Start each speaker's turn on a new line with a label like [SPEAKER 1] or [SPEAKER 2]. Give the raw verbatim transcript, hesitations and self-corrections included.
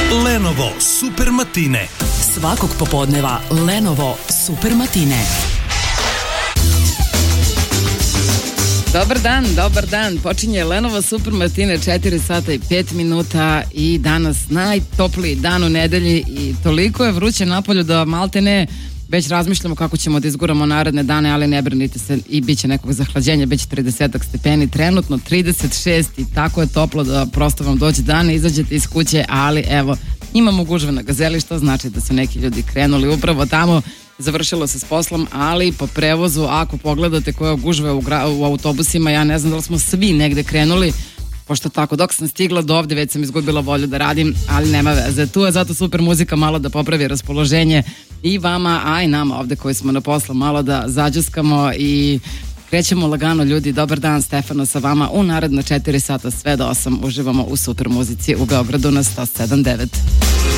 [SPEAKER 1] Lenovo Super Matine.
[SPEAKER 2] Svakog popodneva Lenovo Super Matine.
[SPEAKER 3] Dobar dan, dobar dan. Počinje Lenovo Super Matine, četiri sata i pet minuta i danas najtopliji dan u nedelji i toliko je vruće napolju da malte ne već razmišljamo kako ćemo da izguramo naredne dane, ali ne brinite se i bit će nekog zahlađenja, bit će trideset stepeni, trenutno trideset šest i tako je toplo da prosto vam dođe dan, izađete iz kuće, ali evo, imamo gužve na Gazeli, što znači da su neki ljudi krenuli upravo tamo, završilo se s poslom, ali po prevozu, ako pogledate koje gužve u, gra- u autobusima, ja ne znam da li smo svi negde krenuli, pošto tako, dok sam stigla do ovde već sam izgubila volju da radim, ali nema veze, tu je zato super muzika malo da popravi raspoloženje i vama, a i nama ovde koji smo na poslu malo da zađuskamo i krećemo lagano ljudi. Dobar dan, Stefano sa vama u naredna četiri sata sve do osam uživamo u super muzici u Beogradu na sto sedam devet.